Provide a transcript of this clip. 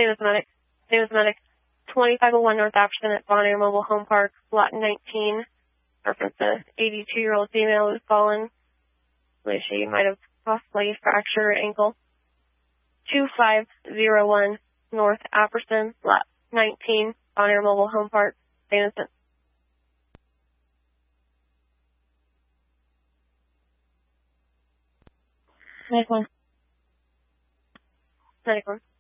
Famous Medic. 2501 North African at Bon Air Mobile Home Park, Lot 19. Reference a 82-year-old female who's fallen. She might have possibly fractured her ankle. 2501 North Apperson, Lot 19, Bon Air Mobile Home Park, St. Vincent. Nice one.